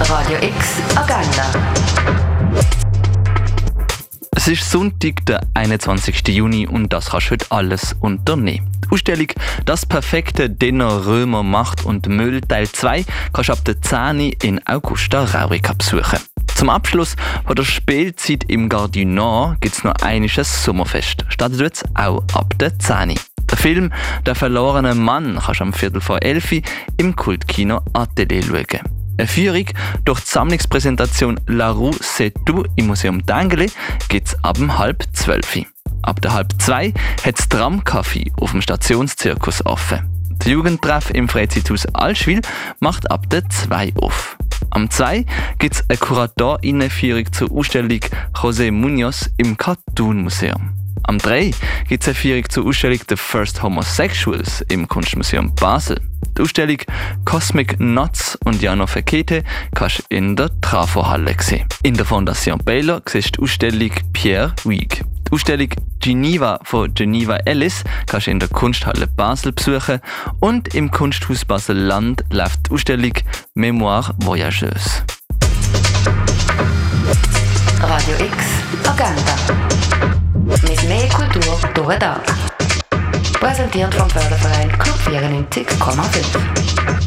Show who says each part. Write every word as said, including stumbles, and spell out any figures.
Speaker 1: Radio X Agenda.
Speaker 2: Es ist Sonntag, der einundzwanzigsten Juni, und das kannst du heute alles unternehmen. Die Ausstellung «Das perfekte Dinner Römer, Macht und Müll» Teil zwei kannst du ab der zehn in Augusta Raurica besuchen. Zum Abschluss von der Spielzeit im Gare du Nord gibt es noch ein Sommerfest. Startet jetzt auch ab der zehn. Der Film «Der verlorene Mann» kannst du am Viertel vor elf im Kultkino Atelier schauen. Eine Führung durch die Sammlungspräsentation «La Rue c'est tout» im Museum d'Angely gibt es ab um halb zwölf. Ab der halb zwei hat das Tramcafé auf dem Stationszirkus offen. Der Jugendtreff im Freizeithaus Allschwil macht ab der zwei auf. Am zwei gibt es eine Kuratorinnenführung zur Ausstellung José Munoz im Cartoon Museum. Am drei gibt es eine Führung zur Ausstellung «The First Homosexuals» im Kunstmuseum Basel. Die Ausstellung «Cosmic Nuts» und Jano Fekete kannst du in der Trafohalle sehen. In der Fondation Baylor siehst du die Ausstellung «Pierre Huyghe». Die Ausstellung «Geneva» von Geneva Ellis kannst du in der Kunsthalle Basel besuchen und im Kunsthaus Basel-Land läuft die Ausstellung «Mémoire voyageuse».
Speaker 1: Radio X Agenda. Mit mehr Kultur durch den Tag. Präsentiert vom Förderverein Club vierundneunzig Komma fünf.